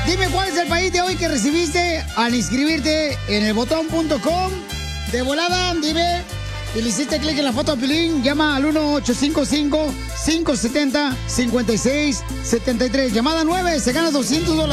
Dime cuál es el país de hoy que recibiste al inscribirte en elbotón.com. De volada, dime. Y le hiciste clic en la foto de Piolín. Llama al 1-855-570-5673. Llamada 9, se gana $200.